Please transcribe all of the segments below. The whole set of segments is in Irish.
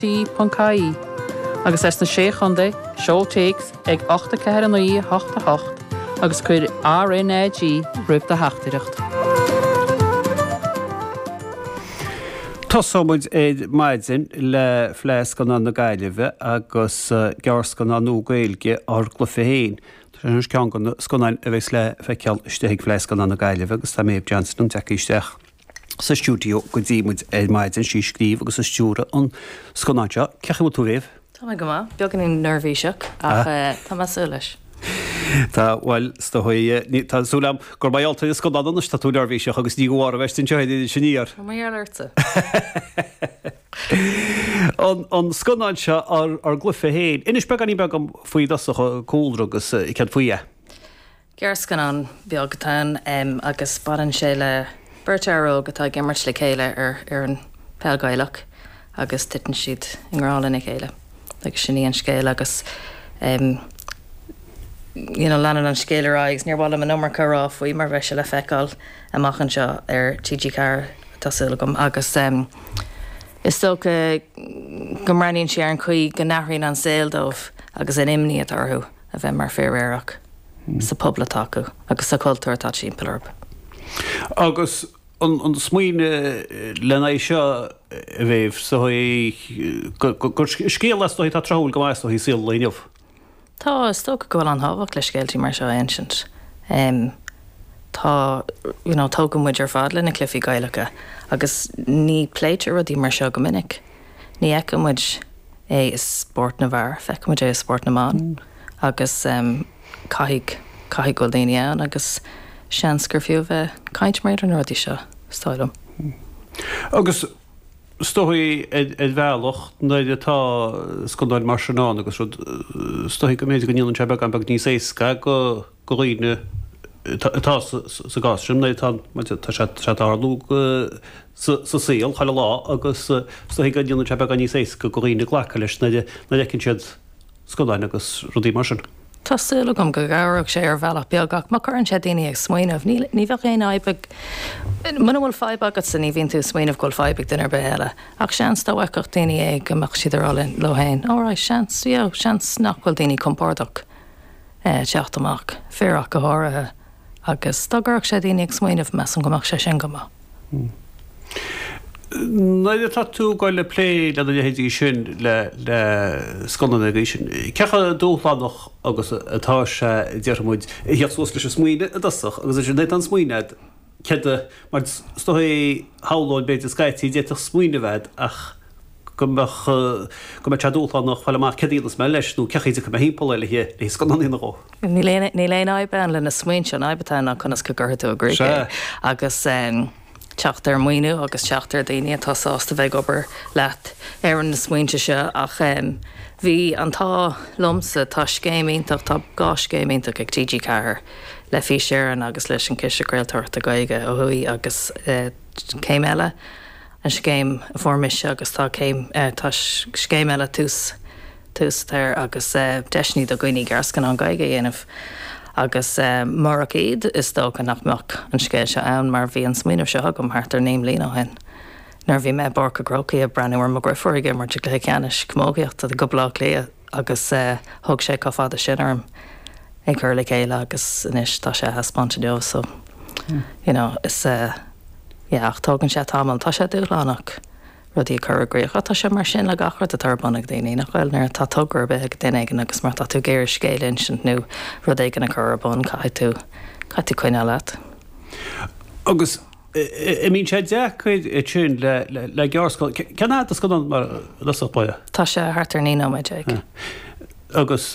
Tí.caí agus na sé chunda Show Takes ag 8 agus chuir RNAG rúb de heachtaíocht. Tosóid é maidin le phléas gan an na gaiileh agus gears gan an nógailge ar glufahéin. Tás cean gan sconain a bheits le feiceal isteigh phléas gan an na gaiileh agus tá méobh Johnson an teicisteach sa stúdio go dtímuid é maidin sí scríb agus sa stúra an sconainte cecha tú réh? Tá go má, beaggan in nervhíiseach ach tá masú leis. Tá bhil tásúlam gur bailta is scodadan tá tú nervhíiseach agus ní gohhar bheitstin teid sinníar. Mar airta. An sconain se ar glufa héin. Inis be ganí beag faoi dasacha cóilre agus I cead faoie. Gearscan an beagtain agus baran sé le Bertaró gotá gimmart le chéile ar an peilgaileach agus titan siad ingrála na chéile. Agus sinní an scéile agus lean an scéile raigs níor bhla an numar cará faoi mar bheith se le feicáil amachchan seo ar TG Car tásúla gom agus is tó go mraíonn sé ar an chuí go nachraíonn an saoildómh agus an imní atarthú a bheith mar féréireach sa poblatá acu agus sa cultúir tá timpealorb. Agus an smuoine lena seo a bhéh so gur scéal as tá trúil go máis hí síl leomh. Tá is tó go bhfuil an hábhacht le scéaltí mar seo ancient. Tá tóga muid ar fad lena clufií gaiilecha agus ní pléitir rudí mar seo go minic. Ní eice muid é is sport na bhar, feice muid é sport na man agus caithigh go daoine ann agus seans gur fiú bheith caint méid an rudí seo stáilm. Agus stoí bhealach naide tá scondáil mar sinán agus stoí go méid go nílann tebe an bag ní séca go líne tá sa gáisrim na tá sé arlú sa síal chaile lá agus stoí go nílann tebe an ní séca go líne ghlacha leis naide cinn siad scondáin agus rudí mar sin. Tásúla gom go gabhraigh sé ar bhealach beagach má chuann sé daoine ag smaoinmh ní bheith réon aibig muna bhfuil fáib agat san ní bhíonn tú smaoinmh goil fáibig dunar be heile ach seans tá bhaicach daoine ag goach siidirráilin lohéin áráid seans nachhfuil daoine compordach teacht amach féach go háirithe agus tágurach sé daoine ag smaoinmh meas an gomach sé sin gomá. Naide tá tú gáil le plé le héadí sin le sconna sin. Cecha dúlánach agus atá sé dearmúid headsús leis smuoine a dasach agus sin an smuoine ceadde mar stoí háláid beidir scaití déach smuoine bheith ach go teadúlánach chuile mar cedílas me leisnú cechaide go hípó le hé sconnaírá. Ní léon aibean lena smuoin se aibetáinna chunas go gurtú a gré agus teachtar muoinú agus teachtar daoine tásásta bheith obair leat ar an na smuointe se ach bhí antá lomsa tá scéimíntach tá gá scéimíntach ag TG Car le fí séan agus leis an ciise creaaltarta gaige ó thuí agus céim eile an scéim formise agus tá scéim eile tús tar agus deisní do gcuoine gearscan an gaige dhéanamh agus marach iad is dó go nachmach an scéil se ann mar bhí an smuoineh se agam thart ar néim lína hen. Nar bhí me barca grocaí a breúir mar grifoige mar le ceannis cmógaíocht a go blá lé agus thug sé có fád a sinarm ag chur le céile agus inis tá sé hespáinteo so is ach tógann sé tamil tá sé dúlánach rudí chugréoch tá sé mar sin le gachart a tarbanach daoine nach bhfuil nar tá tugur be ag duine agus mar tá tú géir scéilinn sin nó rud é gan na chubán cai tú chuine leat. Agus I mín sé dechuid tún le gearscoil ceanna a scodan mar lasachpáide? Tá sé hartar ní méid. Agus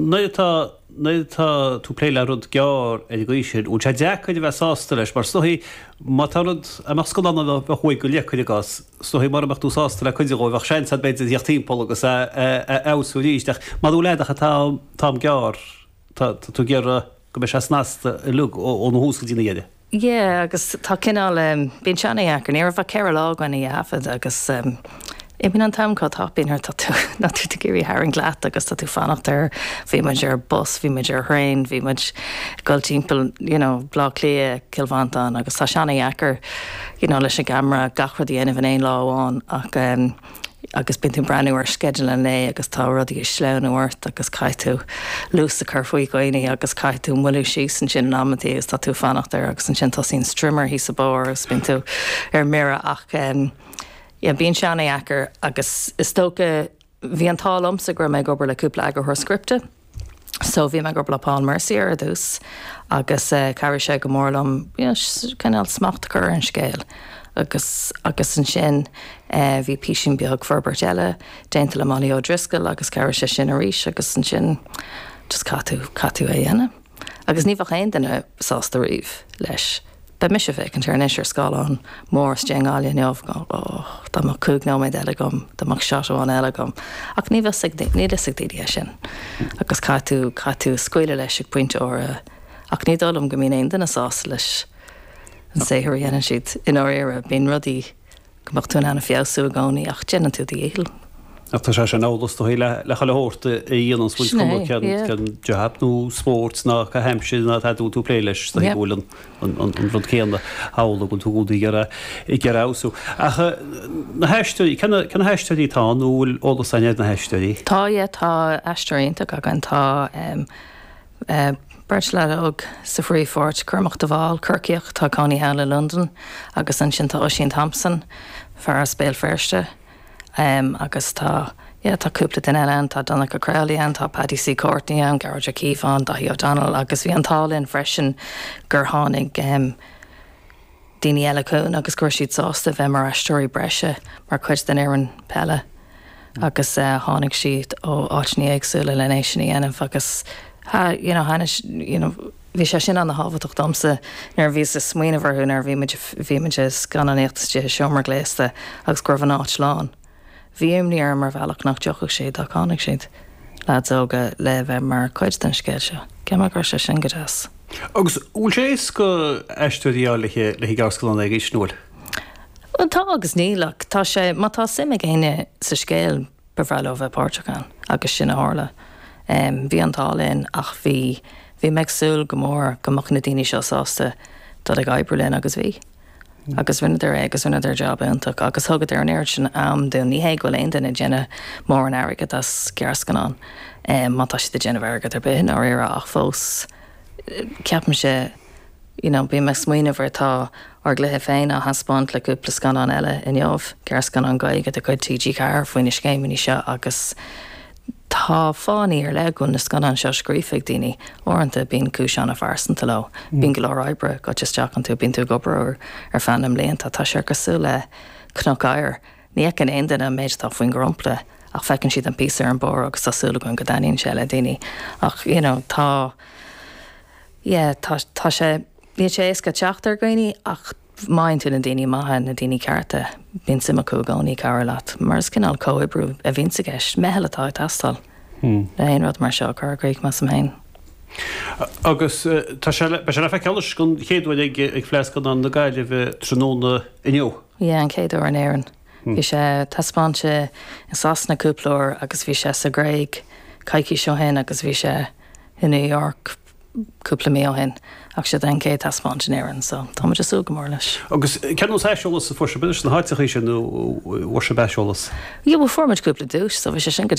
tá tú plé le rud gear a gcuisiid ú sé dechuid bheith sásta leis mar stohí mátarad amach scodanna bheith chuig go lechuide gas stohí mar amach tú sásta le chuide go bheith sein beidir dheachtímpó agus áú líisteach má ú leidecha tám gear tú ggéar go bheith sé snásta lug ó hús go dtína dhéide. Agus tá cinál bíon seanna ag an éar bh ceir lágainna i hafad agus Ibn an tamá tapín ar na tú gurí haing leat agus tá tú fannacht ar bhí muid ar bus, bhí muid ar hrain, bhí muid goil timppel blá lé kilvantán agus tá seanna echar leis an gamra gachra dhéanamh an éon láháin ach agus bin tú breúir schedule an lé agus tá rudí is sleanúirt agus caiú lúsa chu faoi goine agus caiú muú sí san sin amtí agus tá tú fannacht ar agus an sin tosín strimmer hí sa bar agus bin tú ar mira ach bíon seanna achar agus is tócha bhí an tálamsa gur méid gobar leúpla agur thu scripte. So bhí me gur Paul Mercier ar dús agus cair sé go mórlam cinál smacht chur an scéil. agus an sin bhí písin beag Ferbert eile déanta le Molly O'Driscoll agus ceir sé sin a ríis agus an sin just catú é dhéana. Agus ní bhah duna sásta riomh leis. Be mis sé bheith an tearnéis ar scáán mór stéáile neomh go Tá má cúg nóid eile gom, Táach seáin eile gom. Ach ní daine sin. Agus catú scuile leis ag puinte ó ach ní dulm go míon duna sásta leis. An séhir dhéanaan siad in áire bíon rudí goach tún anna fiosú a gánaí ach déanaan tú dhéal. Tá sé sé nálas le chailehórta dhéanaan sfuil cean dehabnú sport ná a heimsin ná headú tú plé leis bhúlan an rud céanna hála go túúdaí i gghearású. Na heisteí cena heisteí tá úil ólas aine na heisteí? Tá tá eisteirínta a an tá Bert le og sa Freefort chumach de bháil Kirkioch tá Connie Hall London agus an sin tá Oisin Thompson fear a spéil firste agus tá cúpla den eile tá Donna Crowley an tá Paddy C. Courtney an Garja Keefe an Dahi O'Donnell agus bhí an tálinn freisin gur tháinig daoine eile cún agus gur siad sásta bheith mar aisteoirí breise mar chuid den éan pelle agus tháinig siad ó áitní agsúla le néisina dhéanamh agus bhí sé sin an na hábhaach domsa nar bhí a smuoinehharún ar bhíimeide gan an éachtaiste seomar gléasta agus gur bhan áit lán. Bhíimní ar mar bhealach nach deocha sé a chánig siad leóga le bheith mar chuid den scéil se. Ceime gur sé sin godáas. Agus úl sééis go eisteúíálathe le gascaán ag isnúil? Tá agus nílach tá sé mátá sim géine sa scéil bhreileh Portán agus sin hála. Bhí antálinn ach bhí meagsúil go mór gomach na daoine seo sásta dá ag Iberlin agus bhí. Agus rinne ar job ionach agus thugad ar an air sin am dún ní hé gohfuil aon duna déine mór an airigad as cearcanán mátá si de déanamhhargad ar bin á éire ach fós ceapan sé bí me smuoinehar tá ar gluthe féin a haspáint le cúpla scanán eile in jobh cearcan an gaigad a chuid TG car faoine scéiminí seo agus tá fánaí ar le gon na scanán seo scrífeigh daoine orintanta bíon cúiseán a farsanta le bíon go leir oibre go teach an tú bíon tú gobar ar fannam léonnta tá sé gosú le cnocair ní an aon duna méid tá faoin grompla ach fecinn siad an písa ar an bar agus tásúla gon go daíonn se le daoine ach tá sé ní sé éca teachtar gaoine ach main tú na daoine maithe na daoine cearta bíon sim acu gánaí cara leat mar cinál cóibrú a bhín sa gceist mehelatá tastal le aon rud mar seo chu gréic mas sam hain. Agus be se le fe ceis gon chéadhfuil ag fleascan an na gaiile bheith tróna inniu? Ié an céadú an éan. Bhí sé taspáinte in sasna cúplóir agus bhí sé sa gréig caiicí seo hen agus bhí sé in New York cúpla mí hen ach sé den cé taspáint in éan so tá mu asú go mór leis. Agus ceanú éisiolalas sa forse beidir na háiteach sin nó se beisolalas? Í bh formid cúpla dúis so bhí sé sin go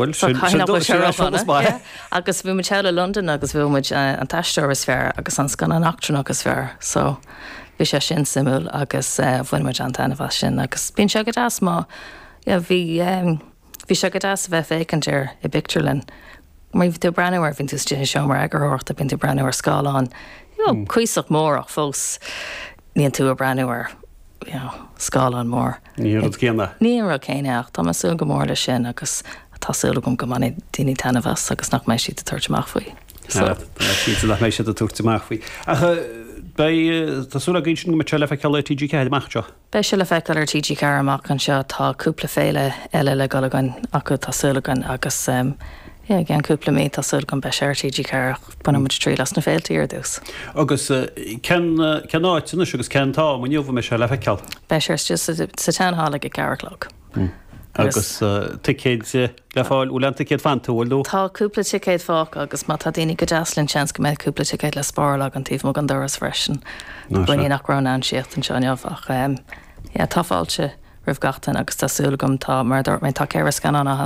agus bhí mu teile London agus bhfuil muid an taisteir sfér agus an scan an achtrán agus sfér so bhí sé sin simú agus bhainmuid an tainmh sin agus bíon se go as má bhí se go as bheith fécintir i Bicturlin. Mar bhí tú breanúir bhín tú stíine seomar agurthirta bín tú breanúir scáláin. Cuiseach mór ach fós níon tú a breanúir scáláin mór. Níor céanna? Níor céine ach tá masú go mór le sin agus tásúla gom go manna daoine tanmhas agus nach méid siad a tuirteach faoi. Si nach méid siad a tuirteach faoi. Tásúla gin sin go te le feiceil TG cead amachseo? Bei se le feiceil ar TG car amach an seo tá cúpla féile eile le galagan acu tásúlagan agus gan cúpla mí tásúil go be sé TG car buna mu trí las na féiltaí ar dús. Agus cen áitna agus centá mu nniuh me se le feiceil? Bei sé just sa teanhála i carachlog. Agus ticéid le fáil úlan ticéid fanúil. Tá cúpla ticéid fách agus má tá daoine go deaslinn seans go méid cúpla ticéid le spála an tíomh mo an doras freisin. Buí nach rán an siocht an seoneamh ach tá fáilte rih gatain agus tásúlagam tá mar dort mé tá ceir scan anna